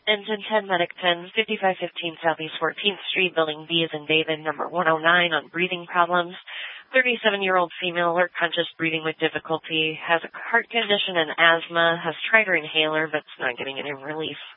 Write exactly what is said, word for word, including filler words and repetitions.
Engine ten, Medic ten, fifty-five fifteen Southeast fourteenth Street, Building B as in David, number one oh nine, on breathing problems. thirty-seven-year-old female, alert, conscious, breathing with difficulty, has a heart condition and asthma, has tried her inhaler, but it's not getting any relief.